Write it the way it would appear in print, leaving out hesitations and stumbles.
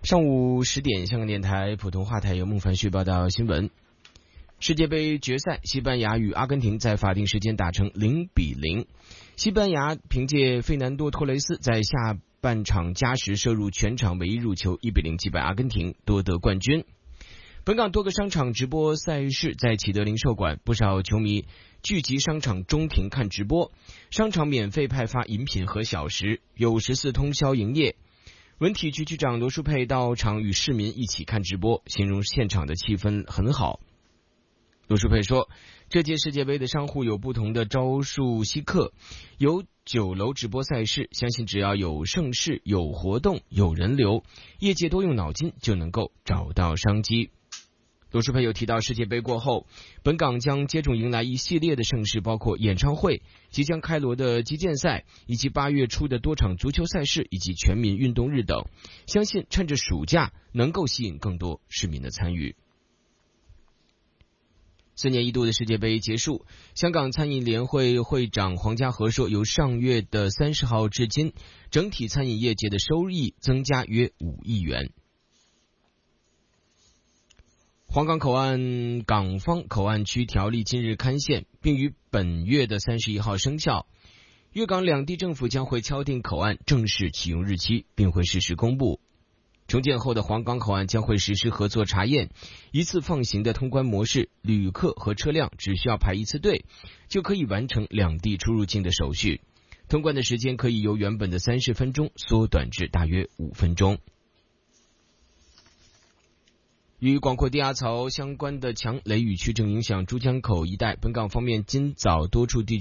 上午10点，香港电台普通话台由孟凡旭报道新闻。世界杯决赛，西班牙与阿根廷在法定时间打成0-0。西班牙凭借费南多·托雷斯在下半场加时射入全场唯一入球，1-0击败阿根廷，夺得冠军。本港多个商场直播赛事在启德零售馆，不少球迷聚集商场中庭看直播，商场免费派发饮品和小食，有14通宵营业。文体局局长罗淑佩到场与市民一起看直播，形容现场的气氛很好。罗淑佩说，这届世界杯的商户有不同的招数吸客，有9楼直播赛事，相信只要有盛事、有活动、有人流，业界多用脑筋就能够找到商机。罗淑佩又提到，世界杯过后，本港将接踵迎来一系列的盛事，包括演唱会、即将开锣的击剑赛，以及8月初的多场足球赛事以及全民运动日等。相信趁着暑假能够吸引更多市民的参与。4年一度的世界杯结束，香港餐饮联会会长黄家和说，由上月的30号至今，整体餐饮业界的收益增加约5亿元。皇岗口岸港方口岸区条例今日刊宪，并于本月的31号生效。粤港两地政府将会敲定口岸正式启用日期，并会适时公布。重建后的皇岗口岸将会实施合作查验，一次放行的通关模式，旅客和车辆只需要排一次队，就可以完成两地出入境的手续。通关的时间可以由原本的30分钟缩短至大约5分钟。与广阔低压槽相关的强雷雨区正影响珠江口一带，本港方面今早多处地区